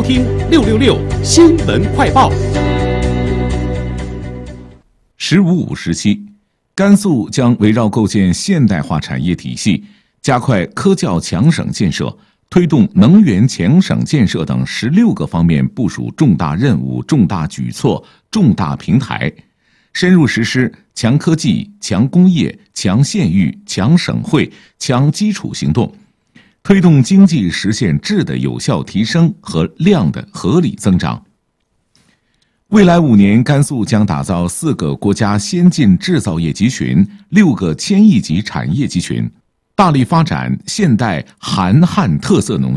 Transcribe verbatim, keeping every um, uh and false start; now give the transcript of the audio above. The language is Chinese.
听六六六新闻快报。 十五五时期，甘肃将围绕构建现代化产业体系，加快科教强省建设，推动能源强省建设等十六个方面部署重大任务、重大举措、重大平台，深入实施强科技、强工业、强县域、强省会、强基础行动，推动经济实现质的有效提升和量的合理增长。未来五年，甘肃将打造四个国家先进制造业集群、六个千亿级产业集群，大力发展现代韩汉特色农业。